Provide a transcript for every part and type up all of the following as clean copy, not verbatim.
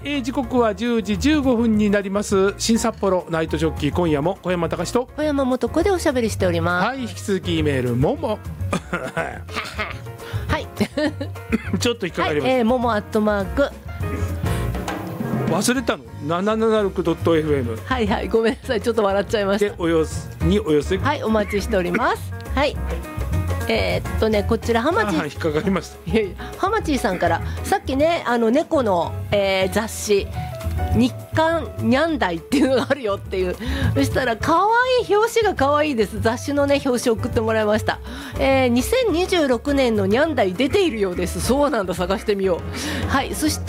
時刻は10時15分になります。新札幌ナイトジョッキー、今夜も小山隆と小山素子でおしゃべりしております。 はい、引き続きメールももはいちょっと引っかかりました、 ももアットマーク忘れたの 776.fm はいはい、ごめんなさい、ちょっと笑っちゃいました。 でお寄せはい、お待ちしておりますはい、こちらハマチ引っかかりました。 いやいや、ハマチーさんからさっきね、猫の、雑誌日刊ニャンダイっていうのがあるよっていう、そしたら可愛い表紙が可愛いです。雑誌のね表紙送ってもらいました。2026年のニャンダイ出ているようです。そうなんだ、探してみよう。はい、そして、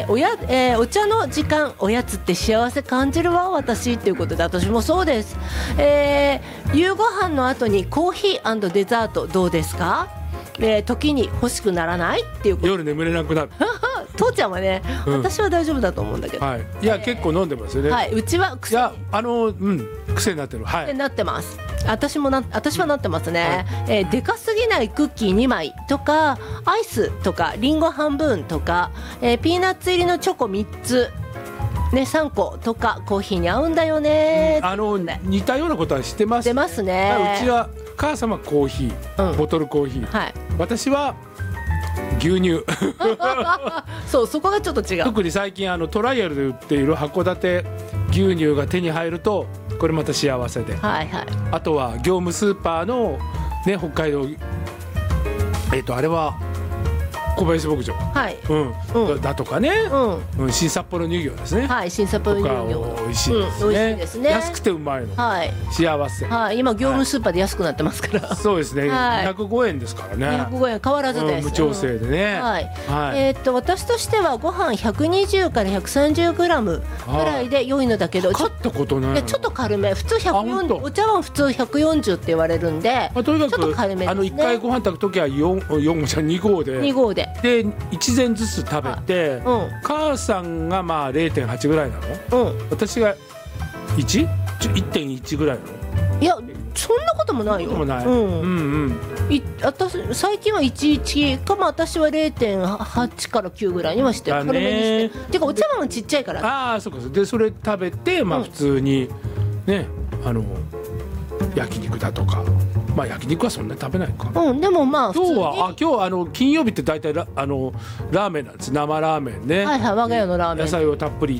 お茶の時間、おやつって幸せ感じるわ私ということで、私もそうです。夕ご飯の後にコーヒー&デザートどうですか？時に欲しくならないっていうこと。 夜眠れなくなる父ちゃんはね、私は大丈夫だと思うんだけど、 はい、いや、結構飲んでますよね。 はい、うちは癖に、 いや、癖になってる。はい、 なってます。私はなってますね、でかすぎないクッキー2枚とか、アイスとかリンゴ半分とか、ピーナッツ入りのチョコ3つね、3個とかコーヒーに合うんだよね、 似たようなことはしてます、 出ますね。 うちは母様コーヒー、ボトルコーヒー、 はい、 私は牛乳そう、そこがちょっと違う。 特に最近トライアルで売っている函館牛乳が手に入るとこれまた幸せで、 はいはい、 あとは業務スーパーの、ね、北海道あれは小林牧場、 はい、 だとかね、新札幌乳業ですね。 はい、新札幌乳業美味しいですね。 美味しいですね。 安くてうまいの、はい、幸せ。 はい、今業務スーパーで安くなってますから。 そうですね。205円ですからね。 205円変わらずです。 無調整でね。 はい。私としてはご飯120から130グラムぐらいで良いのだけど、 買ったことない。 ちょっと軽め。普通140、お茶碗普通140って言われるんで、 とにかくちょっと軽めですね。 1回ご飯炊くときは2合で。 2合で。 で1膳ずつ食べて、母さんがまあ 0.8 ぐらいなの、私が 1?1.1 ぐらいなの。 いや、そんなこともないよ。私最近は11か、私は 0.8 から9ぐらいにはしてる。軽めにして。てかお茶碗がちっちゃいから。 ああ、そうか。でそれ食べて、まあ普通にね、焼肉だとか、まあ焼肉はそんなに食べないか。 でもまあ今日金曜日って大体ラーメンなんです。生ラーメンね。 はいはい、我が家のラーメン。 野菜をたっぷり